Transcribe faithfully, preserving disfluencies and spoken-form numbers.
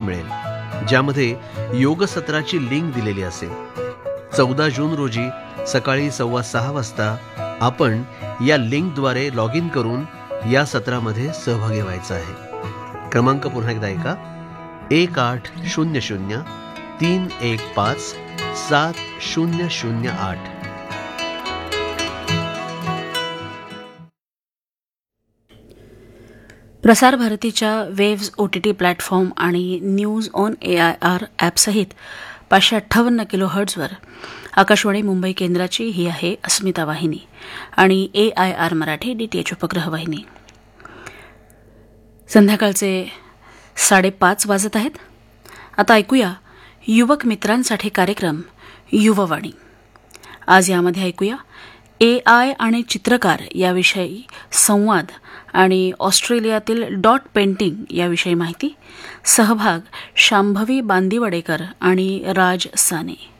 मिळेल, ज्यामध्ये योग सत्राची लिंक दिलेली असेल. चौदा जून रोजी सकाळी सव्वा सहा वाजता आपण या लिंकद्वारे लॉग इन करून या सत्रामध्ये सहभागी व्हायचं आहे. क्रमांक पुन्हा एकदा ऐका, एक आठ शून्य शून्य तीन एक पाच सात शून्य शून्य आठ. प्रसार भारतीच्या waves O T T platform आणि news on A I R ॲपसहित पाचशे अठ्ठावन्न किलो हर्ट्झवर आकाशवाणी मुंबई केंद्राची ही आहे अस्मिता वाहिनी आणि ए I R Marathi D T H उपग्रह वाहिनी. संध्याकाळचे साडेपाच वाजत आहेत. आता ऐकूया युवक मित्रांसाठी कार्यक्रम युववाणी. आज यामध्ये ऐकूया ए आय आणि चित्रकार याविषयी संवाद आणि ऑस्ट्रेलियातील डॉट पेंटिंग याविषयी माहिती. सहभाग शांभवी बांदिवडेकर आणि राज साने.